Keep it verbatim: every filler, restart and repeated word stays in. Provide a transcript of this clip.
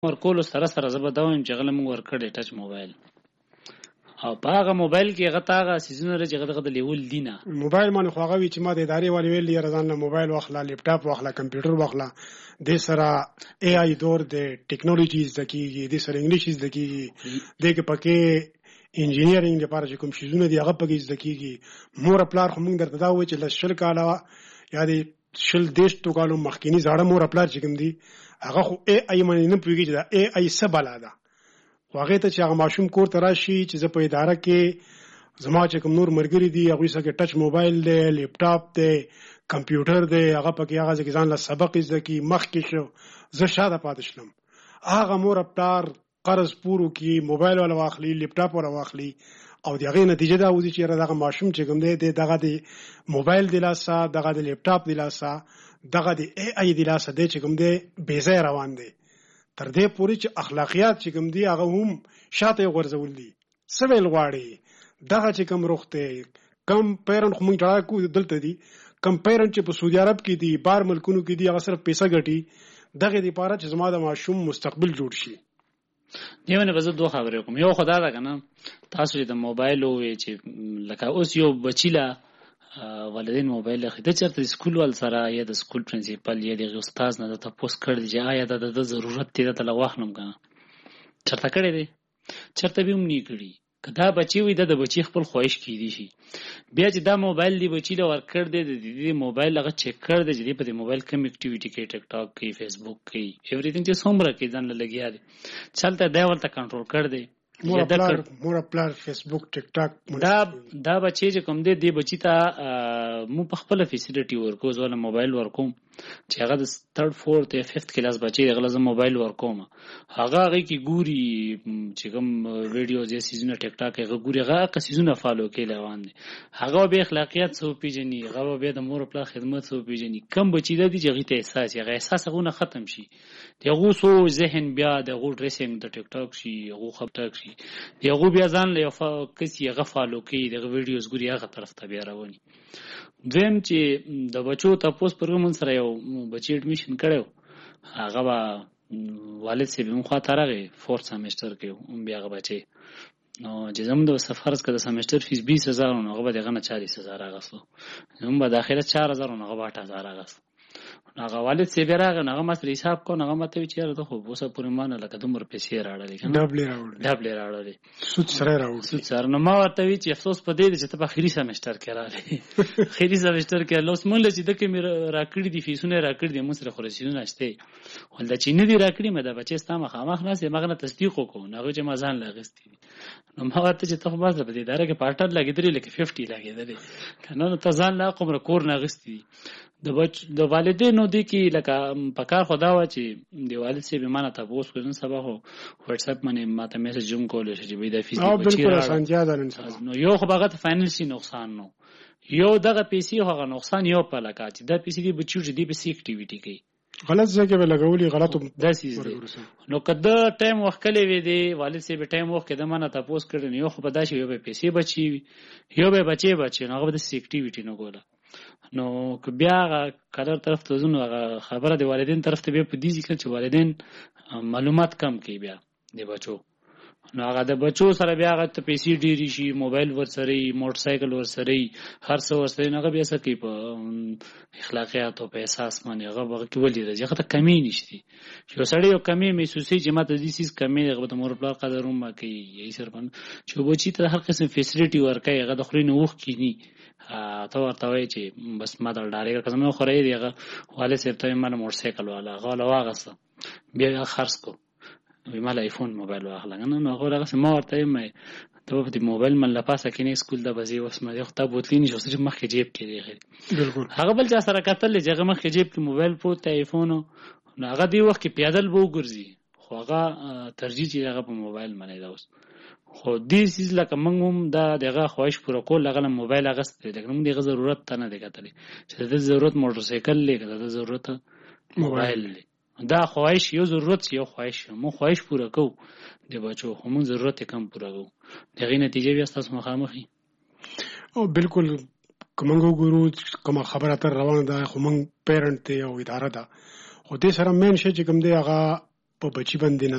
ورکول سره سره زه به دا وایم چې هغه موږ ورکړی ټچ موبایل او په هغه موبایل کې هغه ته هغه سیزونه لري چې هغه دغه د لیول دي نه موبایل باندې خو هغه وي چې ما د ادارې والي ویل یاره ځان له موبایل واخله لیپټاپ واخله کمپیوټر واخله دې سره اے آی دور د ټیکنالوژي زده کېږي دې سره انګلیش زده کېږي دې کې پکې انجینیرینګ لپاره چې کوم شیزونه دي هغه پکې زده کېږي مور پلار خو موږ درته دا وایو چې له شل کاله یا د شل دېرشو کالو مخکیني زاړه مور پلار چې کوم دي هغه خو اے آی باندې نه پوهېږي چې دا اے آی څه بلا ده خو هغې ته چې هغه ماشوم کور ته راشي چې زه په اداره کې زما چې کوم نور ملګري دي هغوی سره کې ټچ موبایل دی لیپټاپ دی کمپیوټر دی هغه پکې هغه ځکه ځان له سبق زده کړي مخکې شو زه شاته پاتې شلم هغه مور پلار قرض پورو کې موبایل والا واخلي لیپټاپ والا واخلي او د هغې نتیجه دا وځي چې دغه ماشوم چې کوم دی دغه د موبایل د لاسه دغه د لیپټاپ د لاسه دغه د اے آی د لاسه دی چې کوم دی بې ځایه روان دی تر دې پورې چې اخلاقیات چې کوم دي هغه هم شاته غورځول دي څه ویل غواړي دغه چې کوم روخ دی کم پیرن خو موږ ډاډه کوو دلته دي کم پیرن چې په سعودي عرب کې دي بار ملکونو کې دي هغه صرف پیسه ګټي دغه دپاره چې زما د ماشوم مستقبل جوړ شي دیونه به زه دوه خبرې کوم یو خدا ده که نه تاسو چې د موبایل ووایې چې لکه اوس یو بچي له والدین موبایل اخلي د چېرته د سکول ول سره یا د سکول پرنسپل یا د هغې استاد نه د تپوس کړی چې آیا د ده ضرورت دی دته له واخلم که نه چېرته کړی دی چېرته به هم نه کړي که دا بچي وي دا د بچي خپل خواهش کیدی شي بیا چې دا موبایل دی بچي له ورکړ دی د دې موبایل هغه چیک کړ دی چې دی په دې موبایل کوم اکټیویټي کوي ټیک ټاک کوي فیسبوک کوي ایوریثینګ چې څومره کوي ځان له لګیا دی چلته دی ورته کنټرول کړ دی مور پلار مور پلار فیسبوک ټیک ټاک دا دا بچي چې کوم دی دی بچي ته مو په خپل فیسیلیټي ورکو زول موبایل ورکوم چې هغه د تھرد فورث یا ففت کلاس بچي هغه لازم موبایل ورکوم هغه هغه کې ګوري چې کوم ویډیوز یا سیزونه ټیک ټاک هغه ګوري هغه سیزونه فالو کوي روان دي هغه به اخلاقیات سو پیژني هغه به د مور پلار خدمت سو پیژني کم بچي د دې چې هغه ته احساس هغه احساس هغه ختم شي دغه سو ذهن بیا دغه ډریسینګ د ټیک ټاک شي هغه خپټاک شي دغه بیا ځان له کسي هغه فالو کوي دغه ویډیوز ګوري هغه طرف ته بیا رواني دویم چې د بچو تاسو پروګرام سره یو بچی اډمیشن کړو هغه با والد سي به مخه ترغه فورث سمستر کې بیا هغه بچي نو چې زموږ د سفر څخه د سمستر فیس بیس هزار نو هغه به دغه نه چالیس هزار اغستو زموږ به داخله چهار هزار نو هغه اټ هزار اغست هغه والد سي به راغ نه هغه مست حساب کو نه هغه مته چیرې ته خو اوسه پورې مان لکه دومره پیسې راړلې کنه ډبل راوړل ډبل راوړل سود سره راوړل سود سره نو ما ورته وی چې افسوس پدې چې ته په اخري سمستر کې راغلې اخري سمستر کې لوس مونږ چې دغه مې راکړې دي فیسونه راکړې دي مو سره خورسینونه نشته ولدا چې نه دي راکړې مې دا بچي ستا مخه مخ نه سي مغنه تصدیق وکړو نه چې ما ځان لاغستې نو ما ورته چې ته بس په دې دره کې پارټر لګیدري لکه پنځه لګیدري کنه نو ته ځان لا کوم کور نه غستې د بچ د والدینو د کی لکه پکار خدا وا چې د والد سي به مانه تاسو کوم سبا هو واتس اپ باندې ماته میسج جوړ کول شي چې به د فیس او بالکل اسانتیا ده انسان نو یو خو هغه فاینانسي نقصان نو یو دغه پیسې هغه نقصان یو په لکه چې د پیسې دی بچو چې دی په سی اکټیویټي کوي غلط ځای به لګولي غلط داسې دي نو کله ټایم وخت کلی وي دی والد سي به ټایم وخت کده مانه تاسو کړی یو خو به داسې یو به پیسې بچي یو به بچي بچي نو هغه د سی اکټیویټي نه ګوله نو که بیا قرار طرف ته ځو خبره د والدین طرف ته بیا په دې ځکه چې والدین معلومات کم کوي بیا د بچو نو هغه د بچو سره بیا هغه ته پیسې ډېرې شي موبایل ورسره موټر سایکل ورسره هر څه ورسره هغه بیا څه کوي په اخلاقیات او په احساس باندې هغه به کې ولې راځي هغه ته کمی نشته یو سړی یو کمی محسوسي چې ماته دې سیس کمی هغه ته مور پلار قدر هم کوي یې سر باندې چې بچی ته هر قسم فیسیلیټي ورکوي هغه د خوري نه وخت کینی ته ورته وایي چې بس ما د ډارې قسم نه خوري دی هغه والد صاحب ته ما موټر سایکل والا غاله واغسته بیا خرڅ کو وی مال آیفون موبایل واخله نو نو هغه څه ما ورته مې ته په دې موبایل من لپاسه کې نه سکول د بزي اوس مې یو خطاب بوتلینی چې صرف مخ کې جیب کې دی بالکل هغه بل چا سره کتل چې هغه مخ کې جیب کې موبایل پروت آیفون نو هغه دی وخت کې پیادل وو ګرځي خو هغه ترجیح چې هغه په موبایل باندې دا اوس خو دې سیز لکه موږ هم دا دغه خواهش پوره کول هغه موبایل اغست دی لکه موږ دغه ضرورت ته نه دی کتلې چې د ضرورت موټر سایکل لګه د ضرورت موبایل دی دا خواهش یو ضرورت یو خواهش مو خواهش پوره کو دی بچو هم ضرورت کم پوره کو دغه نتیجه بیا تاسو مخامخي او بالکل کومه ګورو کومه خبره تر روانه ده خو موږ پیرنټ ته او اداره ده خو دې سره مین شي چې کوم دی هغه په بچی باندې